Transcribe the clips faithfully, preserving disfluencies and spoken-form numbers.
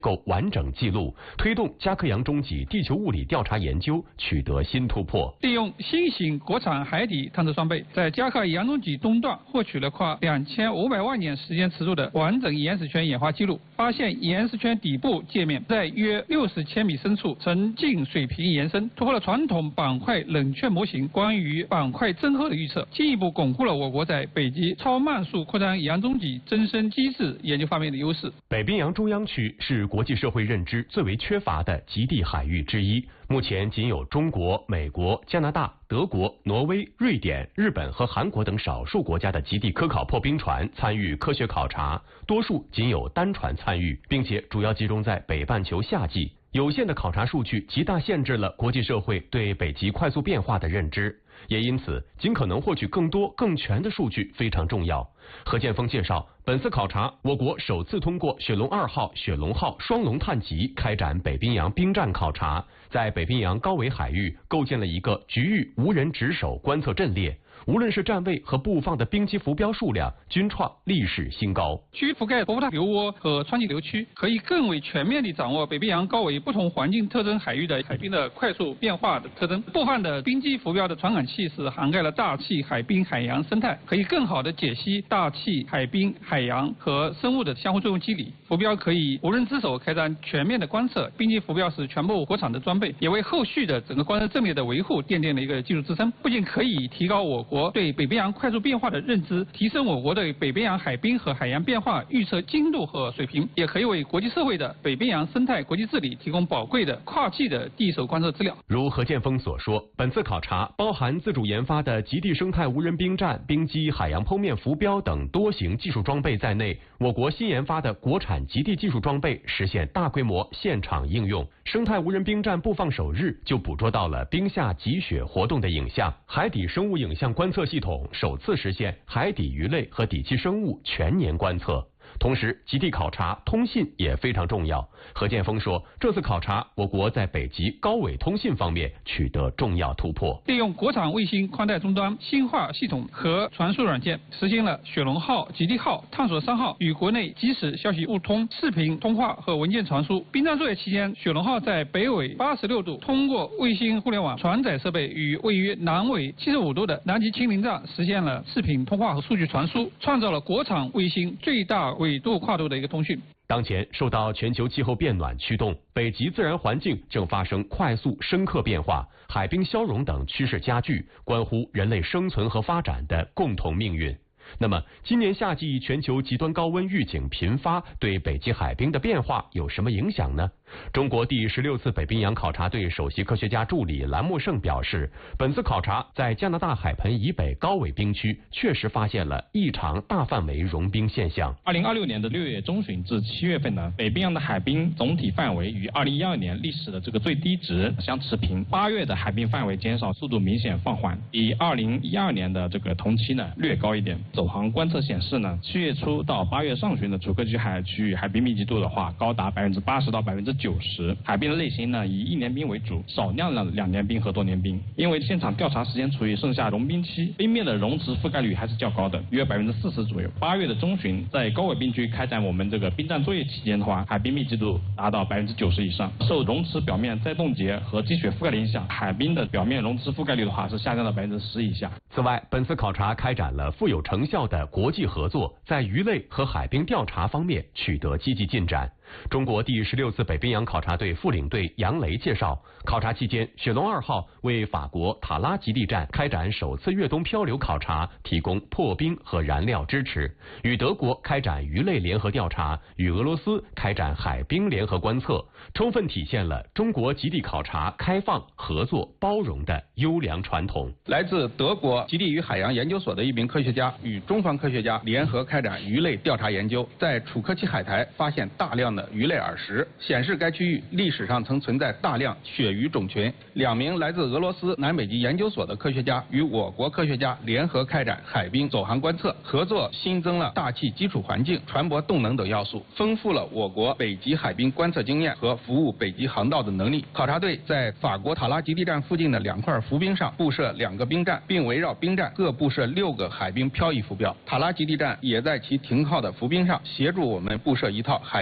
构完整记录，推动加克洋中脊地球物理调查研究取得新突破。 利用新型国产海底探测装备，在加克洋中脊东段获取了跨两千五百万年时间尺度的完整岩石圈演化记录，发现岩石圈底部界面在约六十千米深处呈近水平延伸，突破了传统板块冷却模型关于板块增厚的预测，进一步巩固了我国在北极超慢速扩张洋中脊增生机制研究方面的优势。 北冰洋中央区是国际社会认知最为缺乏的极地海域之一，目前仅有中国、美国、加拿大、德国、挪威、瑞典、日本和韩国等少数国家的极地科考破冰船参与科学考察，多数仅有单船参与，并且主要集中在北半球夏季。有限的考察数据极大限制了国际社会对北极快速变化的认知，也因此尽可能获取更多更全的数据非常重要。何建锋介绍，本次考察，我国首次通过雪龙二号、雪龙号双龙探级开展北冰洋冰战考察，在北冰洋高纬海域构建了一个局域无人值守观测阵列。无论是站位和布放的冰基浮标数量均创历史新高。 区域覆盖博布塔流涡和川崎流区，可以更为全面地掌握北冰洋高纬不同环境特征海域的海冰的快速变化的特征。部分的冰基浮标的传感器是涵盖了大气、海冰、海洋生态，可以更好地解析大气、海冰、海洋和生物的相互作用机理。浮标可以无人之手开展全面的观测。冰基浮标是全部国产的装备，也为后续的整个观测阵列的维护奠定了一个技术支撑。不仅可以提高我国对北冰洋快速变化的认知，提升我国对北冰洋海冰和海洋变化预测精度和水平，也可以为国际社会的北冰洋生态国际治理提供宝贵的跨季的地手观测资料。 如何建锋所说，本次考察包含自主研发的极地生态无人冰站、冰基、海洋剖面浮标等多型技术装备在内，我国新研发的国产极地技术装备实现大规模现场应用。生态无人冰站布放首日就捕捉到了冰下积雪活动的影像，海底生物影像观测系统首次实现海底鱼类和底栖生物全年观测。同时，极地考察通信也非常重要。何建锋说，这次考察，我国在北极高纬通信方面取得重要突破， 利用国产卫星宽带终端、信化系统和传输软件，实现了雪龙号、极地号、探索三号与国内即时消息互通、视频通话和文件传输。冰战作业期间，雪龙号在北纬八十六度通过卫星互联网传载设备与位于南纬七十五度的南极清零站实现了视频通话和数据传输，创造了国产卫星最大纬度跨度的一个通讯。 当前受到全球气候变暖驱动，北极自然环境正发生快速深刻变化，海冰消融等趋势加剧，关乎人类生存和发展的共同命运。那么，今年夏季全球极端高温预警频发，对北极海冰的变化有什么影响呢？中国第十六次北冰洋考察队首席科学家助理蓝默胜表示，本次考察在加拿大海盆以北高纬冰区确实发现了异常大范围融冰现象。 二零二六年的六月中旬至七月份呢，北冰洋的海冰总体范围与二零一二年历史的这个最低值相持平。八月的海冰范围减少速度明显放缓，比二零一二年的这个同期呢略高一点。走航观测显示呢，七月初到八月上旬的楚科奇海区域海冰密集度的话，高达百分之八十到百分之九十。海冰的类型呢，以一年冰为主，少量的两年冰和多年冰。因为现场调查时间处于盛夏融冰期，冰面的溶值覆盖率还是较高的，约百分之四十左右。八月的中旬，在高纬冰区开展我们这个冰战作业期间的话，海冰密集度达到百分之九十以上。受溶池表面再冻结和积雪覆盖的影响，海冰的表面溶池覆盖率的话是下降到百分之十以下。 此外，本次考察开展了富有成效的国际合作，在鱼类和海冰调查方面取得积极进展。中国第十六次北冰洋考察队副领队杨雷介绍，考察期间，雪龙二号为法国塔拉极地站开展首次越冬漂流考察提供破冰和燃料支持，与德国开展鱼类联合调查，与俄罗斯开展海冰联合观测，充分体现了中国极地考察开放、合作、包容的优良传统。 来自德国极地与海洋研究所的一名科学家与中方科学家联合开展鱼类调查研究，在楚科奇海苔发现大量的鱼类耳石，显示该区域历史上曾存在大量鳕鱼种群。两名来自俄罗斯南北极研究所的科学家与我国科学家联合开展海冰走航观测，合作新增了大气基础环境、船舶动能等要素，丰富了我国北极海冰观测经验和服务北极航道的能力。考察队在法国塔拉极地站附近的两块浮冰上布设两个冰站，并围绕冰站各布设六个海冰漂移浮标。塔拉极地站也在其停靠的浮冰上协助我们布设一套海冰温度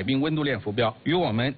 链浮标，与我们